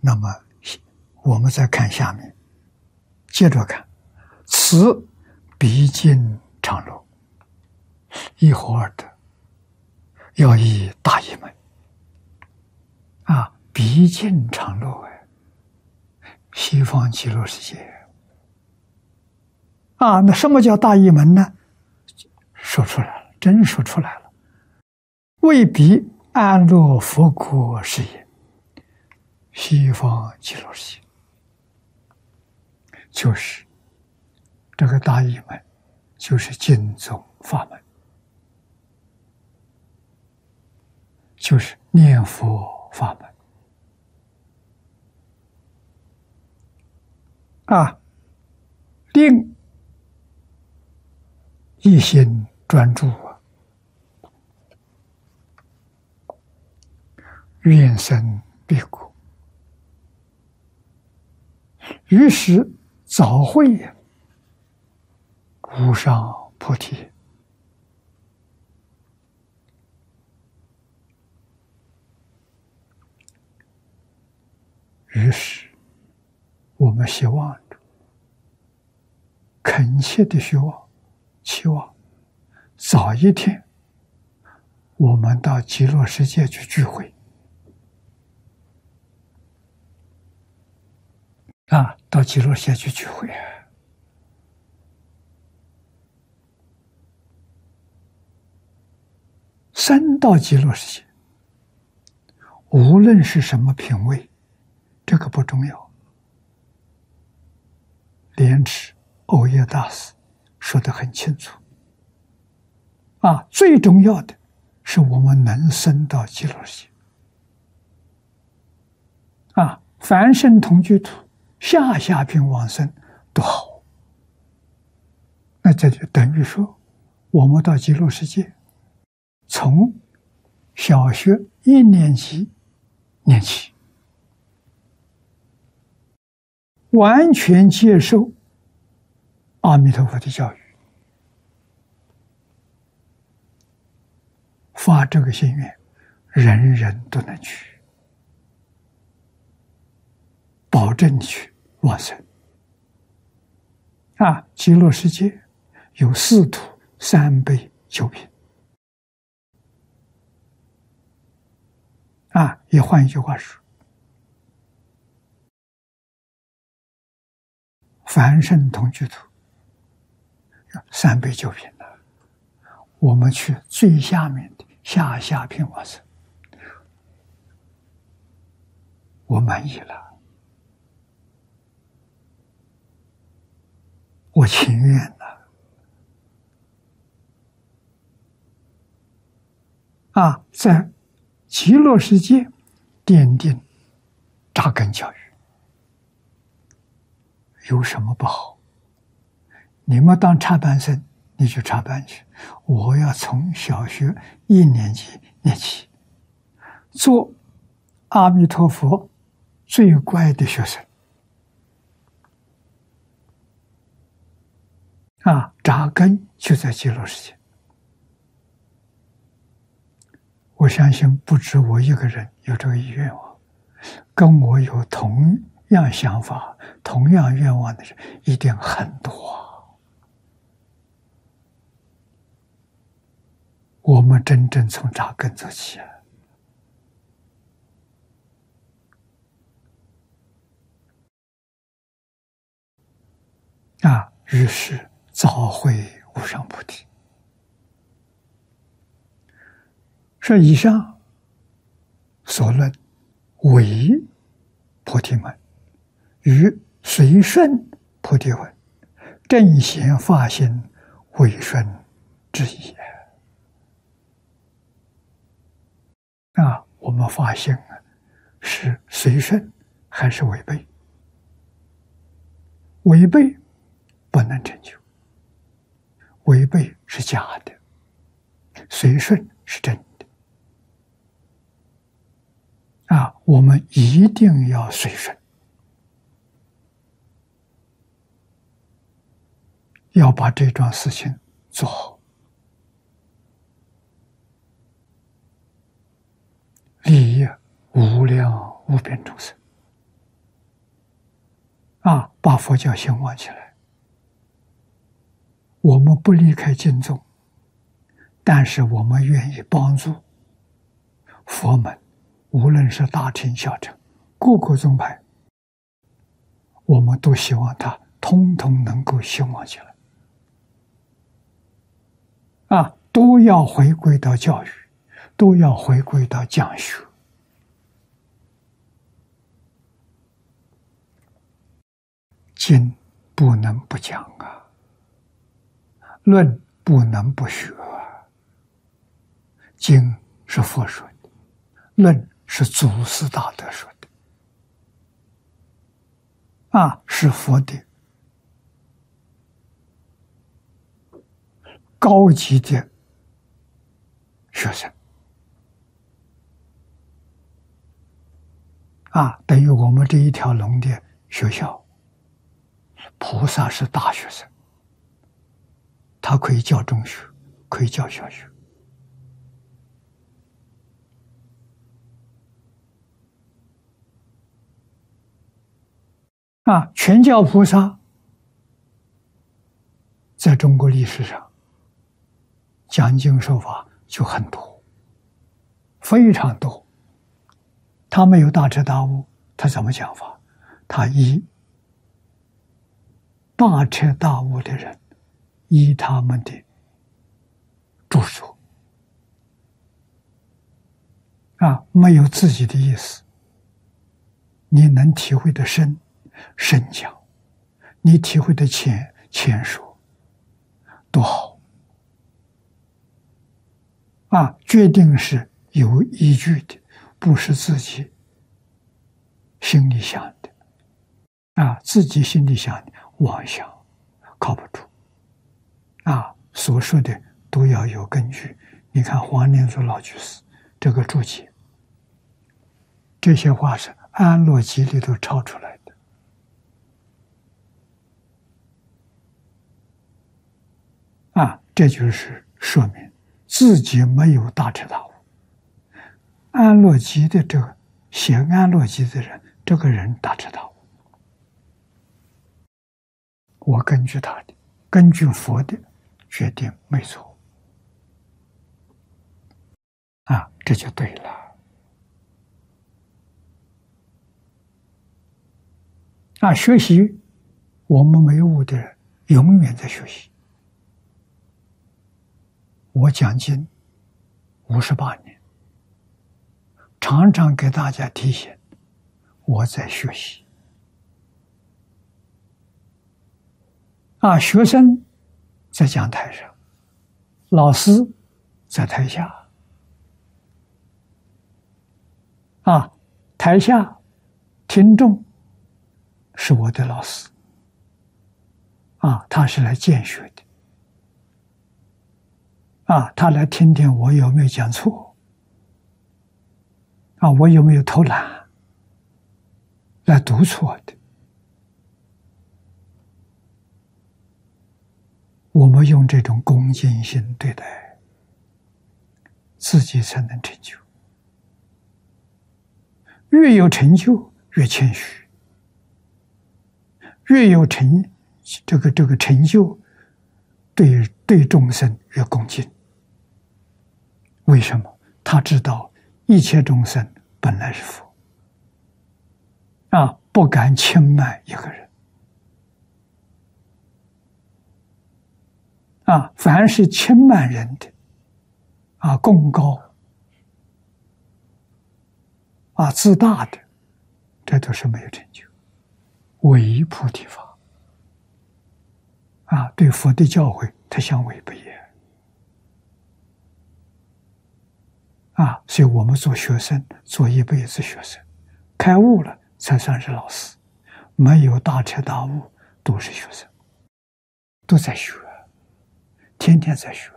那么我们再看下面，接着看，此毕竟常乐，一和而得，要以大义门。毕竟常乐西方极乐世界那什么叫大义门呢？说出来了，真说出来了，未必安乐佛国是也。西方极乐世界就是这个大义门，就是经宗法门，就是念佛法门令一心专注愿生彼国，于是早会无上菩提。于是我们希望着，恳切的希望，期望早一天我们到极乐世界去聚会到极乐世界去聚会三到极乐世界，无论是什么品位，这个不重要。莲池藕叶大师说得很清楚最重要的是我们能升到极乐世界凡圣同居土下品往生都好。那这就等于说我们到极乐世界，从小学1年级念起，完全接受阿弥陀佛的教育，发这个心愿，人人都能去，保证去往生极乐世界有4土3悲9品也换一句话说，凡圣同居土3悲9品了，我们去最下面的下品往生，我满意了，我情愿了在极乐世界奠定扎根教育，有什么不好？你们当插班生，你去插班去，我要从小学1年级念起，做阿弥陀佛最乖的学生扎根就在极乐世界。我相信不止我一个人有这个愿望，跟我有同样想法、同样愿望的人一定很多我们真正从扎根做起于是早会无上菩提。说以上所论为菩提门，与随顺菩提文正显发心为顺之意我们发心是随顺还是违背？违背不能成就，违背是假的，随顺是真的我们一定要随顺，要把这桩事情做好，利益无量无边众生把佛教兴旺起来。我们不离开经宗，但是我们愿意帮助佛门，无论是大乘小乘，各个宗派，我们都希望它通通能够兴旺起来。都要回归到教育，都要回归到讲学。经不能不讲论不能不学经是佛说的，论是祖师大德说的，是佛的高级的学生，等于我们这一条龙的学校，菩萨是大学生，他可以教中学，可以教小学。全教菩萨在中国历史上讲经说法就很多，非常多。他没有大彻大悟，他怎么讲法？他依大彻大悟的人，依他们的著作，没有自己的意思。你能体会的深，深讲；你体会的浅，浅说，多好。决定是有依据的，不是自己心里想的。自己心里想的妄想，靠不住。所说的都要有根据。你看黄念祖老居士这个注解，这些话是安乐集里头抄出来的。这就是说明自己没有大彻大悟。安乐集的这个写安乐集的人，这个人大彻大悟。我根据他的，根据佛的决定没错。这就对了。学习，我们没悟的人永远在学习。我讲经58年，常常给大家提醒，我在学习。学生在讲台上，老师在台下。台下听众是我的老师，他是来见学的，他来听听我有没有讲错，我有没有偷懒，来读错的。我们用这种恭敬心对待，自己才能成就。越有成就越谦虚，越有这个成就，对众生越恭敬。为什么？他知道一切众生本来是佛，不敢轻慢一个人。凡是轻慢人的，贡高，自大的，这都是没有成就。违菩提法，对佛的教诲，他相违背也。所以我们做学生，做一辈子学生，开悟了才算是老师，没有大彻大悟都是学生，都在学，天天在学。